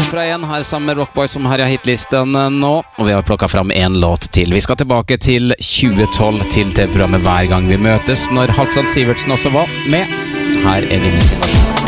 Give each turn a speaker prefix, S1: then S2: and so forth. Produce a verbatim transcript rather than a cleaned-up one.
S1: fra igjen her sammen med Rockboy som her er hitlisten nå, og vi har plukket fram en låt til. Vi skal tilbake til tjue tolv, til det programmet Hver gang vi møtes, når Halvdan Sivertsen også var med. Her er vi med sin versjon.